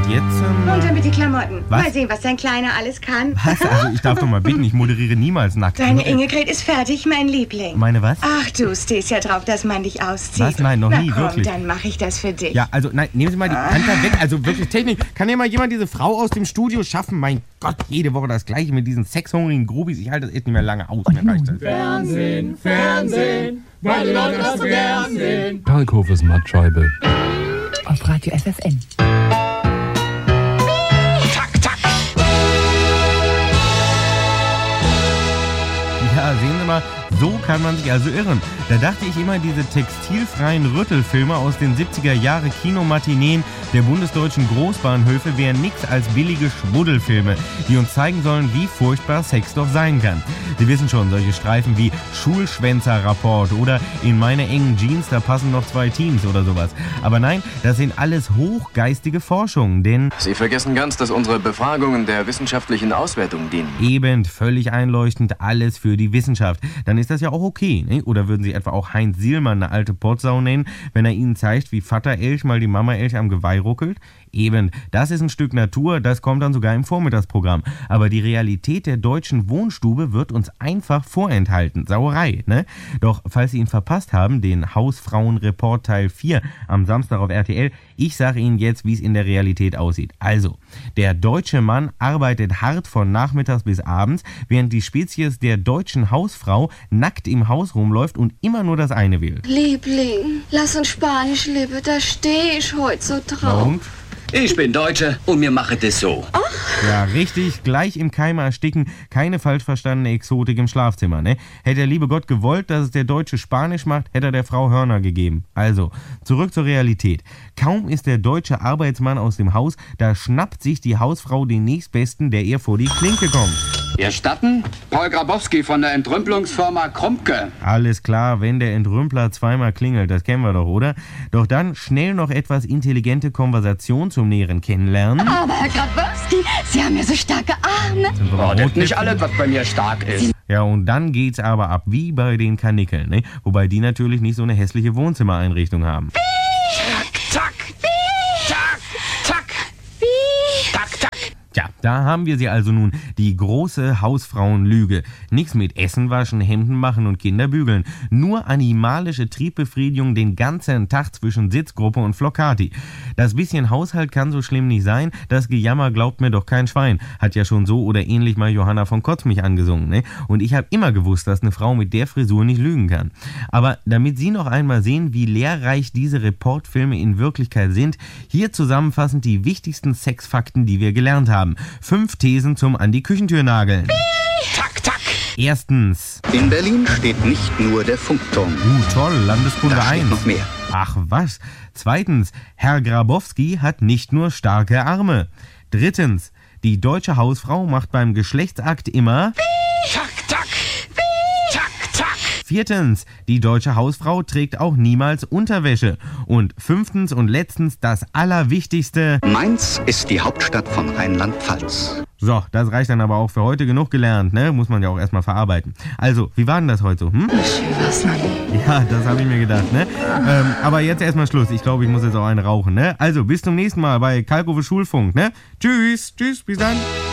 jetzt? Runter mit die Klamotten. Was? Mal sehen, was dein Kleiner alles kann. Was? Also ich darf doch mal bitten, ich moderiere niemals nackt. Deine Ingegrid ist fertig, mein Liebling. Meine was? Ach, du stehst ja drauf, dass man dich auszieht. Was? Nein, noch nie, komm, wirklich. Dann mache ich das für dich. Ja, also nein, nehmen Sie mal die Hand da weg. Also wirklich Technik. Kann ja mal jemand diese Frau aus dem Studio schaffen? Mein Gott, jede Woche das Gleiche mit diesen sexhungrigen Grubis. Ich halte das echt nicht mehr lange aus. Mir reicht das. Fernsehen, Fernsehen, weil die Leute das so gern sehen. Kalkhofes Mattscheibe. Auf Radio FFN. Ja, sehen Sie mal, so kann man sich also irren. Da dachte ich immer, diese textilfreien Rüttelfilme aus den 70er Jahre Kinomatineen der bundesdeutschen Großbahnhöfe wären nix als billige Schmuddelfilme, die uns zeigen sollen, wie furchtbar Sex doch sein kann. Sie wissen schon, solche Streifen wie Schulschwänzer-Rapport oder in meine engen Jeans, da passen noch 2 Teams oder sowas. Aber nein, das sind alles hochgeistige Forschungen, denn Sie vergessen ganz, dass unsere Befragungen der wissenschaftlichen Auswertung dienen. eben völlig einleuchtend alles für die Wissenschaft. Dann ist das ja auch okay, ne? Oder würden Sie etwa auch Heinz Sielmann eine alte Potsau nennen, wenn er Ihnen zeigt, wie Vater Elch mal die Mama Elch am Geweih ruckelt? Eben, das ist ein Stück Natur, das kommt dann sogar im Vormittagsprogramm. Aber die Realität der deutschen Wohnstube wird uns einfach vorenthalten. Sauerei, ne? Doch falls Sie ihn verpasst haben, den Hausfrauenreport Teil 4 am Samstag auf RTL, ich sage Ihnen jetzt, wie es in der Realität aussieht. Also, der deutsche Mann arbeitet hart von nachmittags bis abends, während die Spezies der deutschen Hausfrau nackt im Haus rumläuft und immer nur das eine will. Liebling, lass uns Spanisch leben, da stehe ich heute so drauf. Und? Ich bin Deutscher und mir mache das so. Ja, richtig, gleich im Keim ersticken, keine falsch verstandene Exotik im Schlafzimmer, ne? Hätte der liebe Gott gewollt, dass es der Deutsche Spanisch macht, hätte er der Frau Hörner gegeben. Also, zurück zur Realität. Kaum ist der deutsche Arbeitsmann aus dem Haus, da schnappt sich die Hausfrau den nächstbesten, der ihr vor die Klinke kommt. Erstatten? Paul Grabowski von der Entrümpelungsfirma Krumpke. Alles klar, wenn der Entrümpler zweimal klingelt, das kennen wir doch, oder? Doch dann schnell noch etwas intelligente Konversation zum näheren Kennenlernen. Aber Herr Grabowski, Sie haben ja so starke Arme. Das ist nicht alles, was bei mir stark ist. Ja, und dann geht's aber ab wie bei den Kanickeln, ne? Wobei die natürlich nicht so eine hässliche Wohnzimmereinrichtung haben. Zack, zack, zack, zack, zack. Tja, da haben wir sie also nun, die große Hausfrauenlüge. Nichts mit Essen waschen, Hemden machen und Kinder bügeln. Nur animalische Triebbefriedigung den ganzen Tag zwischen Sitzgruppe und Floccati. Das bisschen Haushalt kann so schlimm nicht sein, das Gejammer glaubt mir doch kein Schwein. Hat ja schon so oder ähnlich mal Johanna von Kotzmich angesungen, ne? Und ich habe immer gewusst, dass eine Frau mit der Frisur nicht lügen kann. Aber damit Sie noch einmal sehen, wie lehrreich diese Reportfilme in Wirklichkeit sind, hier zusammenfassend die wichtigsten Sexfakten, die wir gelernt haben. 5 Thesen zum an die Küchentür nageln. Zack, zack. Erstens. In Berlin steht nicht nur der Funkturm. Toll, Landeskunde Da steht 1. noch mehr. Ach was. Zweitens. Herr Grabowski hat nicht nur starke Arme. Drittens. Die deutsche Hausfrau macht beim Geschlechtsakt immer... Zack, zack. Zack, zack. Viertens, die deutsche Hausfrau trägt auch niemals Unterwäsche. Und fünftens und letztens das Allerwichtigste. Mainz ist die Hauptstadt von Rheinland-Pfalz. So, das reicht dann aber auch für heute, genug gelernt, ne? Muss man ja auch erstmal verarbeiten. Also, wie war denn das heute so? Ja, das habe ich mir gedacht, ne? Aber jetzt erstmal Schluss. Ich glaube, ich muss jetzt auch einen rauchen, ne? Also, bis zum nächsten Mal bei Kalkhofes Schulfunk, ne? Tschüss, bis dann.